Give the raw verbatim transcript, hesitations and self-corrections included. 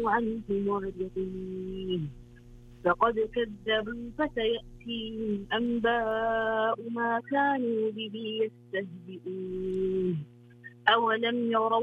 عنه معرضين فقد كذبوا فسيأتيهم أنباء ما كانوا به يستهزئون أولم يروا